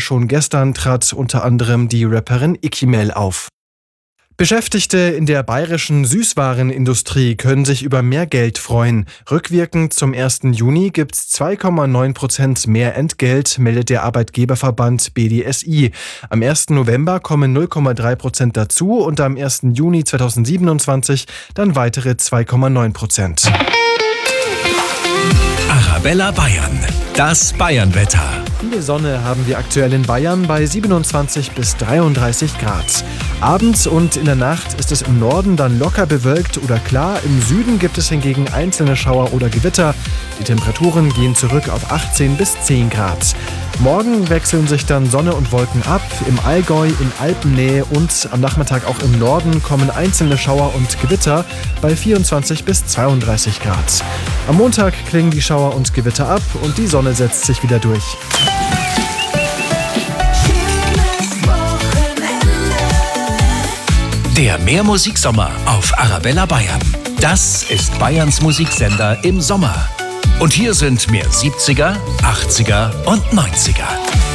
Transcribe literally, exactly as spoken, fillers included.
Schon gestern trat unter anderem die Rapperin Ikimel auf. Beschäftigte in der bayerischen Süßwarenindustrie können sich über mehr Geld freuen. Rückwirkend zum ersten Juni gibt's zwei Komma neun Prozent mehr Entgelt, meldet der Arbeitgeberverband B D S I. Am ersten November kommen null Komma drei Prozent dazu und am ersten Juni zweitausendsiebenundzwanzig dann weitere zwei Komma neun Prozent. Arabella Bayern, das Bayernwetter. Viel Sonne haben wir aktuell in Bayern bei siebenundzwanzig bis dreiunddreißig Grad. Abends und in der Nacht ist es im Norden dann locker bewölkt oder klar. Im Süden gibt es hingegen einzelne Schauer oder Gewitter. Die Temperaturen gehen zurück auf achtzehn bis zehn Grad. Morgen wechseln sich dann Sonne und Wolken ab. Im Allgäu, in Alpennähe und am Nachmittag auch im Norden kommen einzelne Schauer und Gewitter bei vierundzwanzig bis zweiunddreißig Grad. Am Montag klingen die Schauer und Gewitter ab und die Sonne setzt sich wieder durch. Der Mehrmusiksommer auf Arabella Bayern. Das ist Bayerns Musiksender im Sommer. Und hier sind mehr siebziger, achtziger und neunziger.